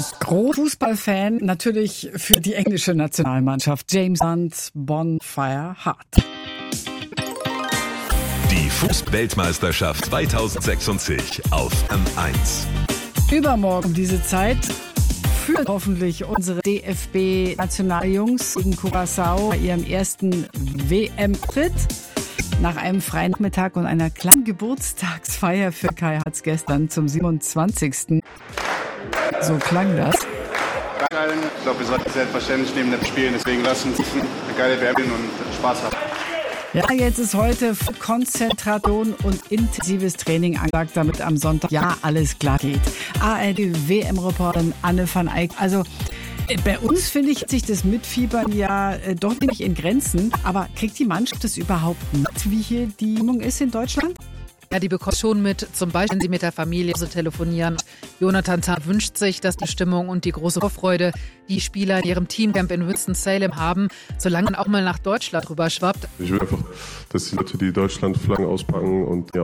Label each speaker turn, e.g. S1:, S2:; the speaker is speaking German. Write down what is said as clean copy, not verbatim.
S1: Großfußballfan natürlich für die englische Nationalmannschaft. James Hunt, Bonfire Heart.
S2: Die Fußball-Weltmeisterschaft 2026 auf M1.
S1: Übermorgen um diese Zeit führt hoffentlich unsere DFB-Nationaljungs gegen Curaçao bei ihrem ersten WM-Tritt. Nach einem freien Nachmittag und einer kleinen Geburtstagsfeier für Kai Havertz gestern zum 27. So klang das.
S3: Ich glaube, wir sollten selbstverständlich neben dem Spielen, deswegen lassen uns eine geile WM und Spaß haben.
S1: Ja, jetzt ist heute Konzentration und intensives Training angesagt, damit am Sonntag ja alles klar geht. ARD-WM-Reporterin Anne van Eyck. Also bei uns, finde ich, hat sich das Mitfiebern ja doch nämlich in Grenzen. Aber kriegt die Mannschaft das überhaupt mit, wie hier die Stimmung ist in Deutschland?
S4: Ja, die bekommt schon mit, zum Beispiel, wenn sie mit der Familie so telefonieren. Jonathan Tah wünscht sich, dass die Stimmung und die große Vorfreude, die Spieler in ihrem Teamcamp in Winston-Salem haben, solange man auch mal nach Deutschland rüber schwappt.
S5: Ich will einfach, dass die Leute die Deutschland-Flaggen auspacken und ja,